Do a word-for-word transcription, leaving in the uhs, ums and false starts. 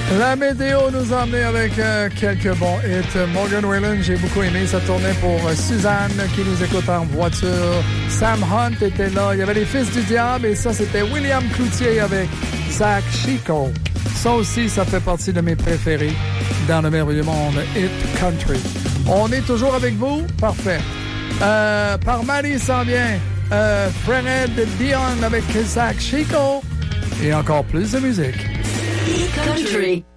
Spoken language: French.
La météo nous a emmenés avec euh, quelques bons hits. Morgan Wallen, j'ai beaucoup aimé sa tournée pour euh, Suzanne qui nous écoute en voiture. Sam Hunt était là. Il y avait les Fils du Diable et ça, c'était William Cloutier avec Zach Chico. Ça aussi, ça fait partie de mes préférés dans le merveilleux monde Hit Country. On est toujours avec vous? Parfait. Euh, par Marie s'en vient euh, Fred Dion avec Zach Chico et encore plus de musique. Hit Country.